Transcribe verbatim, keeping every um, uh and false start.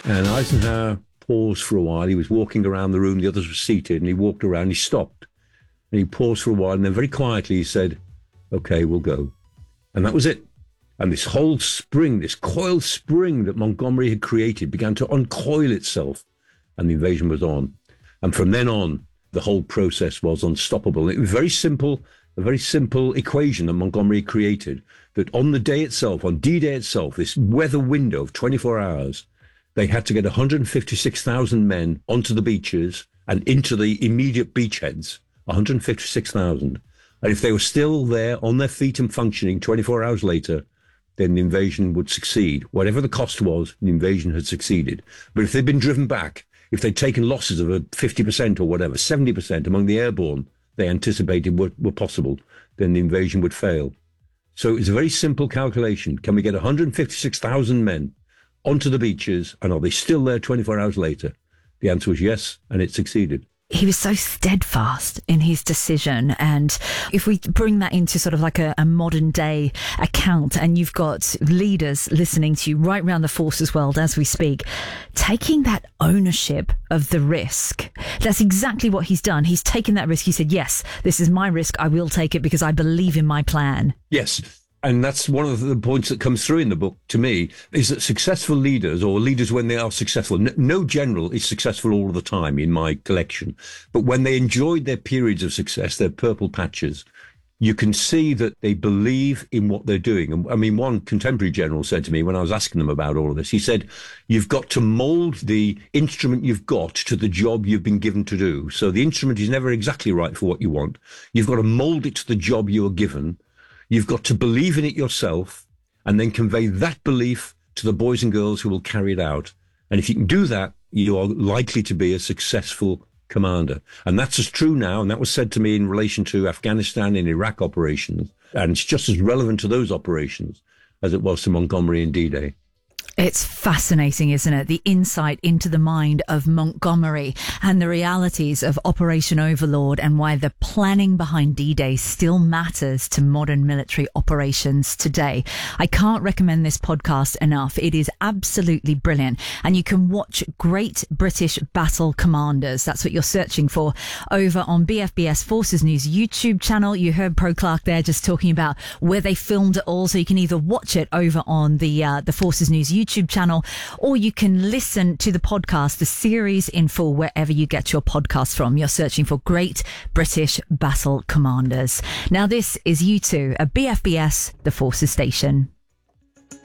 And Eisenhower paused for a while. He was walking around the room. The others were seated, and he walked around. He stopped, and he paused for a while, and then very quietly he said, "Okay, we'll go." And that was it. And this whole spring, this coiled spring that Montgomery had created began to uncoil itself, and the invasion was on. And from then on, the whole process was unstoppable. It was very simple, a very simple equation that Montgomery created, that on the day itself, on D-Day itself, this weather window of twenty-four hours, they had to get one hundred fifty-six thousand men onto the beaches and into the immediate beachheads, one hundred fifty-six thousand. And if they were still there on their feet and functioning twenty-four hours later, then the invasion would succeed. Whatever the cost was, the invasion had succeeded. But if they'd been driven back, if they'd taken losses of a fifty percent or whatever, seventy percent among the airborne they anticipated were, were possible, then the invasion would fail. So it's a very simple calculation. Can we get one hundred fifty-six thousand men onto the beaches, and are they still there twenty-four hours later? The answer was yes, and it succeeded. He was so steadfast in his decision. And if we bring that into sort of like a, a modern day account, and you've got leaders listening to you right around the forces world as we speak, taking that ownership of the risk, that's exactly what he's done. He's taken that risk. He said, yes, this is my risk. I will take it because I believe in my plan. Yes. And that's one of the points that comes through in the book to me, is that successful leaders, or leaders when they are successful, no general is successful all of the time in my collection, but when they enjoyed their periods of success, their purple patches, you can see that they believe in what they're doing. And I mean, one contemporary general said to me when I was asking them about all of this, he said, you've got to mold the instrument you've got to the job you've been given to do. So the instrument is never exactly right for what you want. You've got to mold it to the job you are given. You've got to believe in it yourself and then convey that belief to the boys and girls who will carry it out. And if you can do that, you are likely to be a successful commander. And that's as true now. And that was said to me in relation to Afghanistan and Iraq operations. And it's just as relevant to those operations as it was to Montgomery and D-Day. It's fascinating, isn't it? The insight into the mind of Montgomery and the realities of Operation Overlord, and why the planning behind D-Day still matters to modern military operations today. I can't recommend this podcast enough. It is absolutely brilliant. And you can watch Great British Battle Commanders. That's what you're searching for over on B F B S Forces News YouTube channel. You heard Pro Clark there just talking about where they filmed it all. So you can either watch it over on the, uh, the Forces News YouTube YouTube channel, or you can listen to the podcast, the series in full, wherever you get your podcast from. You're searching for Great British Battle Commanders. Now, this is U two, a B F B S, the Forces Station.